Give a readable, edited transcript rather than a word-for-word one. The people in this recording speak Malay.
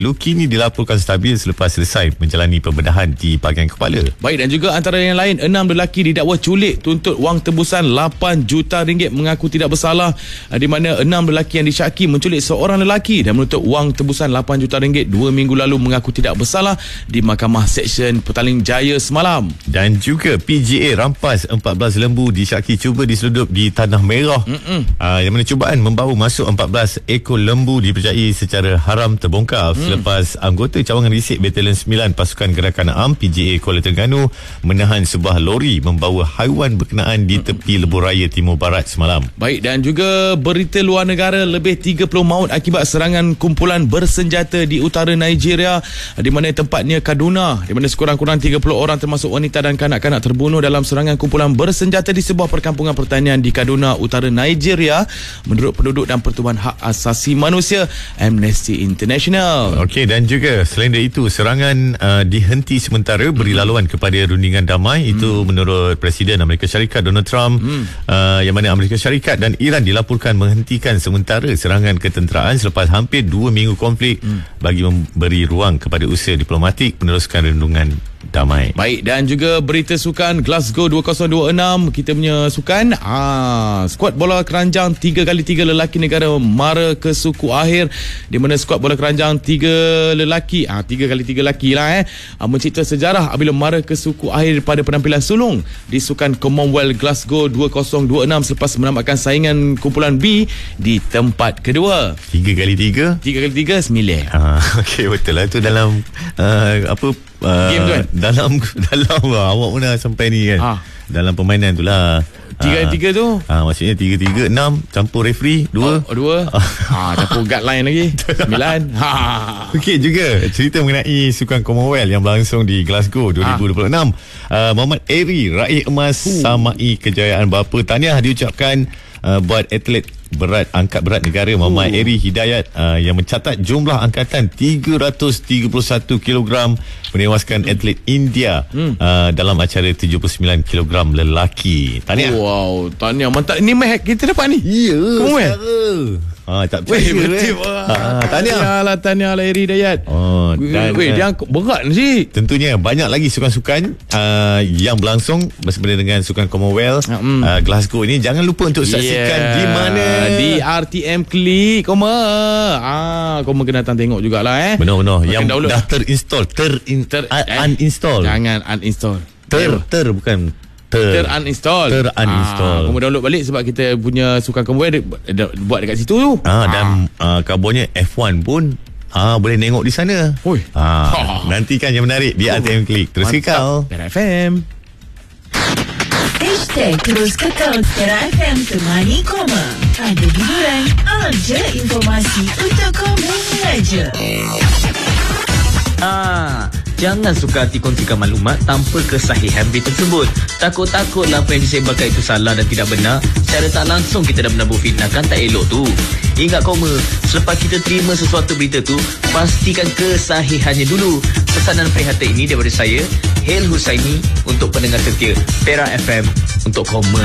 Luki ni dilaporkan stabil selepas selesai menjalani pembedahan di bahagian kepala. Baik, dan juga antara yang lain, 6 lelaki didakwa culik tuntut wang tebusan 8 juta ringgit mengaku tidak bersalah, di mana 6 lelaki yang disyaki menculik seorang lelaki dan menuntut wang tebusan 8 juta ringgit 2 minggu lalu mengaku tidak bersalah di Mahkamah Seksyen Petaling Jaya semalam. Dan juga PGA rampas 14 lembu disyaki cuba diseludup di Tanah Merah. Yang mana cubaan membawa masuk 14 ekor lembu dipercayai secara haram terbongkar selepas anggota cawangan risik Batalion 9 Pasukan Gerakan AM PGA Kuala Terengganu menahan sebuah lori membawa haiwan berkenaan di tepi lebuh raya Timur Barat semalam. Baik, dan juga berita luar negara, lebih 30 maut akibat serangan kumpulan bersenjata di utara Nigeria, di mana tempatnya Kaduna, di mana sekurang-kurang 30 orang termasuk wanita dan kanak-kanak terbunuh dalam serangan kumpulan bersenjata di sebuah perkampungan pertanian di Kaduna, utara Nigeria, menurut penduduk dan Pertubuhan Hak Asasi Manusia Amnesty International. Okey, dan juga selain dari itu, serangan dihenti sementara beri laluan kepada rundingan damai. Itu menurut Presiden Amerika Syarikat Donald Trump, yang mana Amerika Syarikat dan Iran dilaporkan menghentikan sementara serangan ketenteraan selepas hampir 2 minggu konflik bagi memberi ruang kepada usaha diplomatik peneruskan rundingan damai. Baik, dan juga berita sukan Glasgow 2026, kita punya sukan skuad bola keranjang 3x3 lelaki negara mara ke suku akhir, di mana skuad bola keranjang 3 lelaki 3x3 lelaki lah mencipta sejarah apabila mara ke suku akhir pada penampilan sulung di sukan Commonwealth Glasgow 2026 selepas menamatkan saingan kumpulan B di tempat kedua. 3x3 9. Okey, betul lah, itu dalam game tu kan? Dalam awak pun dah sampai ni kan. Dalam permainan tu lah. 3x3 tu maksudnya 3-3 6 campur referee 2 campur guard line lagi 9. Okey, juga cerita mengenai sukan Commonwealth yang berlangsung di Glasgow 2026. Muhammad Eri raih emas samai kejayaan bapa. Tahniah diucapkan buat atlet angkat berat negara Muhammad Eri Hidayat yang mencatat jumlah angkatan 331 kg menewaskan atlet India dalam acara 79 kg lelaki. Tahniah. Wow, tahniah, mantap. Ni meh kita dapat ni. Ya, tak percaya. Tahniah lah Eri Hidayat. Dia berat ni. Tentunya banyak lagi sukan-sukan yang berlangsung bersama dengan sukan Commonwealth Glasgow ini. Jangan lupa untuk saksikan di mana? Di RTM Klik. Koma kena datang tengok jugalah Benar-benar. Yang dah terinstall uninstall. Jangan uninstall. Bukan Uninstall. Kamu download balik sebab kita punya sukan Commonwealth buat dekat situ tu. Dan kabarnya F1 pun boleh tengok di sana. Nantikan yang menarik di RTM Klik. Terus kekal Era FM. Terus kekal Era FM Temani Koma. Ada hiburan, ada informasi untuk kamu mengajar. Jangan suka hati kongsikan maklumat tanpa kesahihan berita tersebut. Takut-takutlah apa yang disebarkan itu salah dan tidak benar. Secara tak langsung kita dah menabur fitnah, kan tak elok tu. Ingat koma, selepas kita terima sesuatu berita tu, pastikan kesahihannya dulu. Pesanan prihatin ini daripada saya, Hel Husaini, untuk pendengar setia Era FM untuk koma.